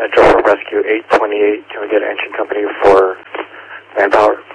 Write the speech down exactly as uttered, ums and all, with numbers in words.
Metro from Rescue eight twenty-eight. Can we get an engine company for manpower?